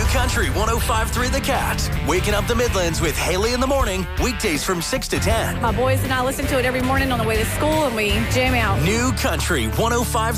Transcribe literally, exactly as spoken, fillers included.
Country one oh five point three The Cat. Waking up the Midlands with Haley in the morning. Weekdays from six to ten. My boys and I listen to it every morning on the way to school, and we jam out. New Country one oh five point three